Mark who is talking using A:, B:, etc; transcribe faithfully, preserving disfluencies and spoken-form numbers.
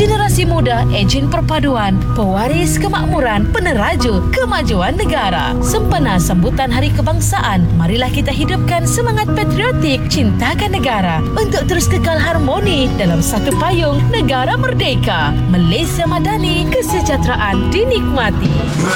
A: Generasi muda, enjin perpaduan, pewaris kemakmuran, peneraju kemajuan negara. Sempena sambutan Hari Kebangsaan, marilah kita hidupkan semangat patriotik, cintakan negara untuk terus kekal harmoni dalam satu payung negara merdeka. Malaysia Madani, kesejahteraan dinikmati.